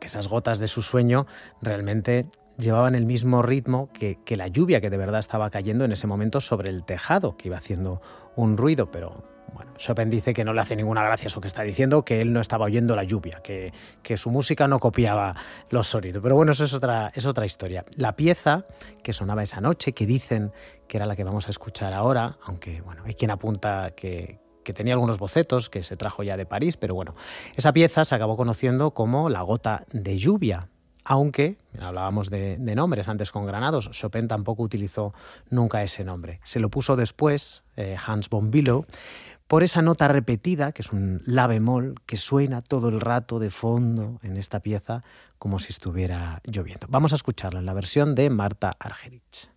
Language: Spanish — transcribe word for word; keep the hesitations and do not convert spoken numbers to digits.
que esas gotas de su sueño realmente llevaban el mismo ritmo que, que la lluvia que de verdad estaba cayendo en ese momento sobre el tejado, que iba haciendo un ruido, pero bueno, Chopin dice que no le hace ninguna gracia eso que está diciendo, que él no estaba oyendo la lluvia, que, que su música no copiaba los sonidos. Pero bueno, eso es otra, es otra historia. La pieza que sonaba esa noche, que dicen que era la que vamos a escuchar ahora, aunque bueno, hay quien apunta que, que tenía algunos bocetos, que se trajo ya de París, pero bueno, esa pieza se acabó conociendo como La gota de lluvia. Aunque, hablábamos de, de nombres antes con Granados, Chopin tampoco utilizó nunca ese nombre. Se lo puso después eh, Hans von Bülow por esa nota repetida, que es un la bemol, que suena todo el rato de fondo en esta pieza como si estuviera lloviendo. Vamos a escucharla en la versión de Marta Argerich.